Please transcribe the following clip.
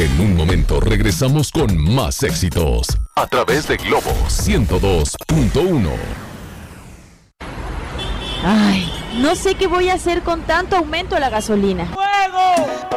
En un momento regresamos con más éxitos a través de Globo 102.1. Ay, no sé qué voy a hacer con tanto aumento a la gasolina. ¡Fuego!